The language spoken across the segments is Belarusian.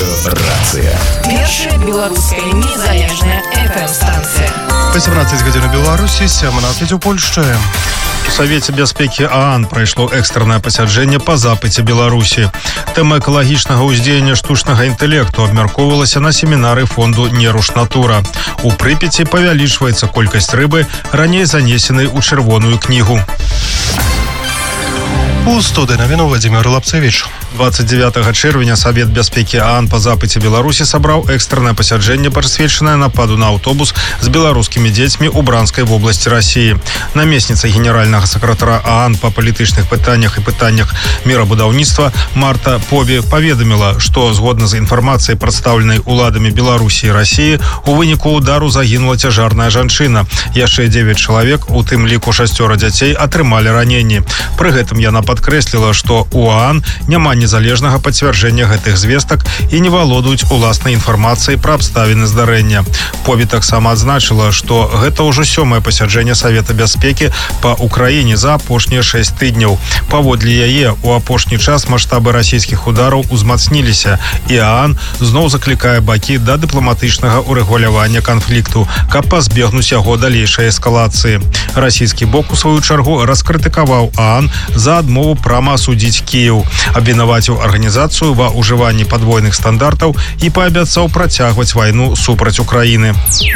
Радыёрацыя. Першая беларуская незалежная FM-станція. 18 гадзін у Беларусі, 17 у Польшчы. У Савеце бяспекі ААН прайшло экстраннае пасяджэнне па запыце Беларусі. Тэма экалагічнага ўздзеяння штучнага інтэлекту абмяркоўвалася на семінары фонду «Нерушнатура». У Прыпяці павялічваецца колькасць рыбы, раней занесенай у чырвоную кнігу. У студыі навіну Владимир Лапцевич. 29 чэрвеня Савет бяспекі ААН па запыце Беларусі сабраў экстранае пасяджэнне, прысвечанае нападу на аўтобус з беларускімі дзецьмі ў Бранскай вобласці Расіі. Намесніца генеральнага сакратара ААН па палітычных пытаннях і пытаннях мірабудаўніцтва Марта Побі паведаміла, што згодна з інфармацыяй, прадстаўленай уладамі Беларусі і Расіі, у выніку удару загінула цяжарная жанчына. Яшчэ 9 чалавек, у тым ліку 6 дзяцей, атрымалі раненні. Пры гэтым яна падкрэсліла, што у ААН няма незалежнага пацвярджэння гэтых звестак і не валодаюць уласнай інфармацыяй пра абставіны здарэння. Побі таксама адзначыла, што гэта ўжо 7-е пасяджэнне Савета бяспекі па ўкраіне за апошнія 6 тыдняў. Паводле яе, у апошні час маштабы расійскіх удараў узмацніліся, і ААН зноў заклікае бакі да дыпламатычнага урэгулявання канфлікту, каб пазбегнуць яго далейшай эскалацыі. Расійскі бок, у сваю чаргу, раскрытыкаваў ААН за адмову прама асудзіць Кіеў, абвінаваціў арганізацыю ва ўжыванні падвойных стандартаў і паабяцаў працягваць вайну супраць Украіны.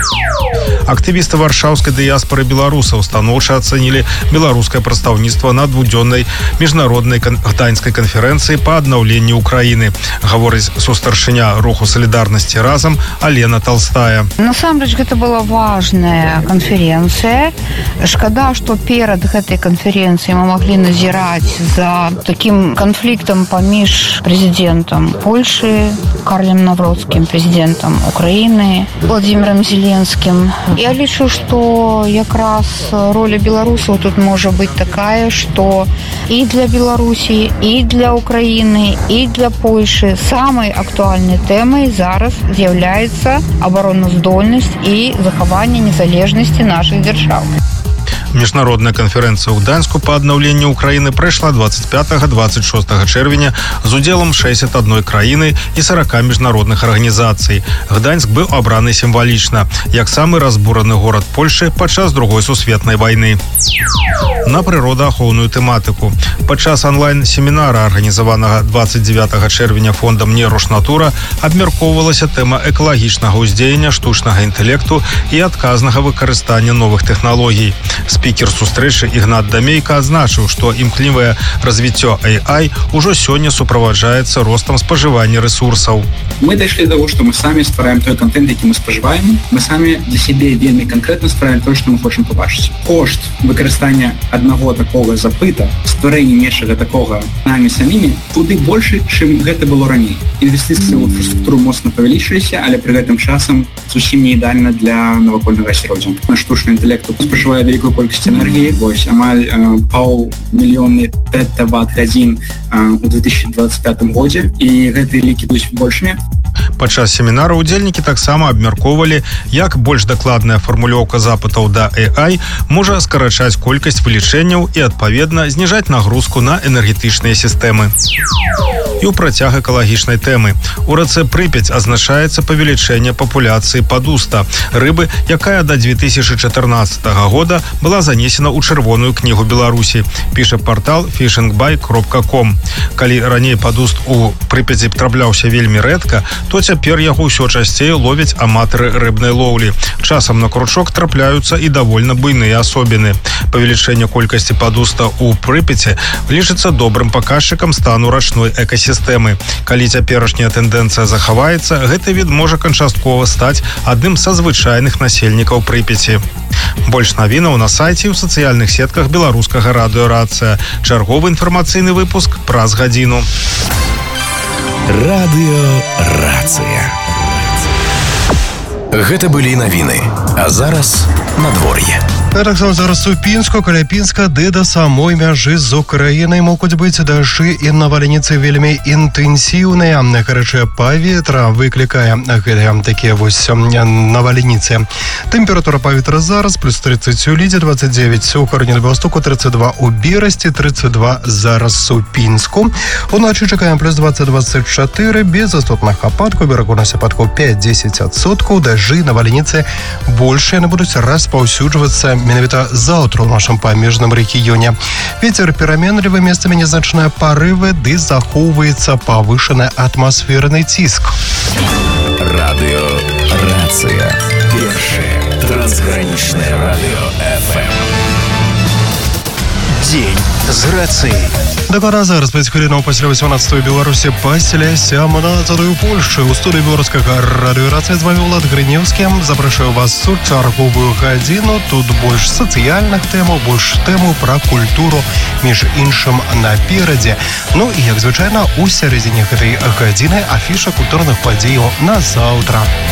Актывісты варшаўскай дыяспоры беларусаў станоўча ацэнілі беларускае прадстаўніцтва на двудзённай міжнароднай гданьскай канферэнцыі па аднаўленні Украіны. Гаворыць сустаршыня руху салідарнасці разам Алена Толстая. Насамрэч, гэта была важная канферэнцыя. Шкада, што перад гэтай канферэнцыяй мы маглі назіраць за такім канфліктам паміж прэзідэнтам Польшы Карлем Навроцкім, прэзідэнтам Украіны Владимиром Зеленскім. Я лічу, што якраз роля беларусаў тут можа быць такая, што і для Беларусі, і для Украіны, і для Польшы самай актуальнай тэмай зараз з'яўляецца абароназдольнасць і захаванне незалежнасці нашых дзяржаў. Міжнародная канферэнцыя ў Гданьску па аднаўленню Украіны прайшла 25-26 чэрвеня з удзелам 61 краіны і 40 міжнародных арганізацый. Гданьск быў абраны сімвалічна, як самы разбураны горад Польшы падчас Другой сусветнай вайны. На прыродаахоўную тэматыку. Падчас онлайн-семінара, арганізаванага 29 чэрвеня фондам «Нерушнатура», абмяркоўвалася тэма экалагічнага ўздзеяння штучнага інтэлекту і адказнага выкарыстання новых тэхналогій. Спікер сустрэчы Ігнат Дамейка адзначыў, што імклівае развіццё AI ўжо сёння суправаджаецца ростам спажывання ресурсаў. Мы дайшлі да того, што мы самі ствараем той контент, які мы спажываем. Мы самі для сябе вельмі канкрэтна ствараем тое, што мы хочам побачыць. Кошт выкарыстання аднаго такога запыта, стварэння нечага такога намі самімі туды большы, чым гэта было раней. Інвестыцыі ў інфраструктуру моцна павялічыліся, але пры гэтым часам зусім не ідэальна для навакольнага асяроддзя. Штучны інтэлект спажывае вялікую колькасць энергіі, вось амаль 500 000 тэттават-гадзін у 2025 годзе, і гэтыя лікі будуць большымі. Падчас семінара удзельнікі таксама абмяркоўвалі, як больш дакладная фармулёўка запытаў да AI можа скарачаць колькасць вылічэнняў і, адпаведна, зніжаць нагрузку на энергетычныя сістэмы. І ў працяг экалагічнай тэмы. У рацэ Прыпяць азначаецца павелічэнне папуляцыі падуста, рыбы, якая да 2014 года была занесена ў чырвоную кнігу Беларусі, піша партал fishingbuy.com. Калі раней падуст у Прыпяці трапляўся вельмі рэдка, то цяпер яго ўсё часцей ловяць аматары рыбнай лоўлі. Часам на кручок трапляюцца і давольна буйныя асобіны. Павелічэнне колькасці падуста ў Прыпяці лічыцца добрым паказчыкам стану рачной экасістэмы. Калі цяперашняя тэндэнцыя захаваецца, гэты від можа канчаткова стаць адным са звычайных насельнікаў Прыпяці. Больш навінаў на сайце і ў сацыяльных сетках беларускага радыёрацыя. Чарговы інфармацыйны выпуск праз гадзіну. Радыёрацыя. Гэта былі навіны. А зараз надвор'е. Так само зараз у Пінску, каля Пінска, де до самої межі з Україною можуть бути дощі і навальніці вельми інтенсивні. Короче, повітря викликає такі ось навальніці. Температура повітря зараз плюс 30 у Ліді, 29 у Корені Востоку, 32 у Бірості, 32 зараз у Пінску. Уночі чекаємо плюс 20-24, без істотних опадків, берегу на сипадку 5-10%, дожди, навальніці більше не будуть розповсюджуватися менавіта заўтра ў нашым памежным рэгіёне. Вецер пераменлівы, месцамі незначныя парывы, ды захоўваецца павышаны атмасферны ціск. Радиорация. Первое трансграничное радио ФМ. День з рацией. Докладна зараз 5 хвилин після 18-ї Білорусі, після 17-ї Польщі. У студії Білоруського радіорації з вами Влад Гринівський. Запрошую вас у чергову годину. Тут більш соціальних тем, більш тем про культуру, між іншим напереді. Ну і, як звичайно, у середині цієї години афіша культурних подій на завтра.